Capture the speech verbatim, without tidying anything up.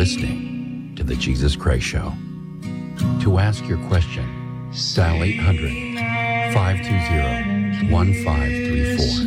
listening to The Jesus Christ Show. To ask your question, dial eight hundred, five two zero, one five three four.